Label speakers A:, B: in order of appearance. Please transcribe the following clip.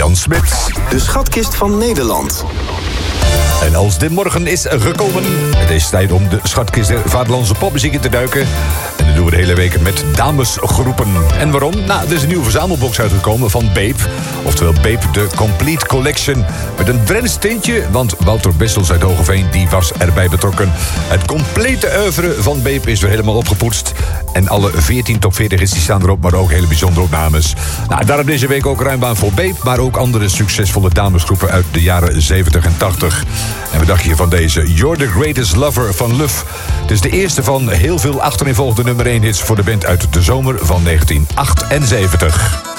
A: Jan Smit.
B: De schatkist van Nederland.
A: En als dit morgen is gekomen, het is tijd om de schatkist der vaderlandse popmuziek in te duiken. En dat doen we de hele week met damesgroepen. En waarom? Nou, er is een nieuwe verzamelbox uitgekomen van Babe. Oftewel Babe, de Complete Collection. Met een Drents tintje, want Wouter Bessels uit Hogeveen, die was erbij betrokken. Het complete oeuvre van Babe is weer helemaal opgepoetst. En alle 14 top 40 die staan erop, maar ook hele bijzondere opnames. Nou, daarom deze week ook ruim baan voor Babe, maar ook andere succesvolle damesgroepen uit de jaren 70 en 80. En wat dacht je van deze You're the Greatest Lover van Luf? Het is de eerste van heel veel achtereenvolgende nummer 1 hits voor de band uit de zomer van 1978.